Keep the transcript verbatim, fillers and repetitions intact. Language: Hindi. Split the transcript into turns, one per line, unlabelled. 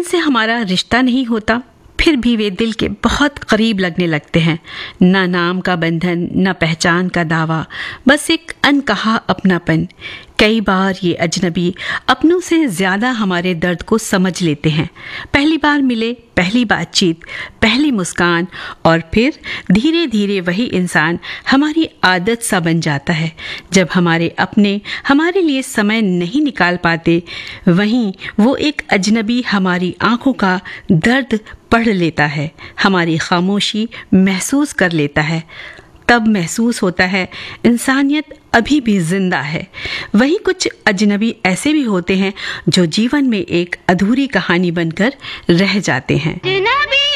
जिनसे हमारा रिश्ता नहीं होता, फिर भी वे दिल के बहुत करीब लगने लगते हैं। न नाम का बंधन, न पहचान का दावा, बस एक अनकहा अपनापन। कई बार ये अजनबी अपनों से ज़्यादा हमारे दर्द को समझ लेते हैं। पहली बार मिले, पहली बातचीत, पहली मुस्कान, और फिर धीरे धीरे वही इंसान हमारी आदत सा बन जाता है। जब हमारे अपने हमारे लिए समय नहीं निकाल पाते, वहीं वो एक अजनबी हमारी आंखों का दर्द पढ़ लेता है, हमारी खामोशी महसूस कर लेता है। तब महसूस होता है इंसानियत अभी भी जिंदा है। वहीं कुछ अजनबी ऐसे भी होते हैं जो जीवन में एक अधूरी कहानी बनकर रह जाते हैं।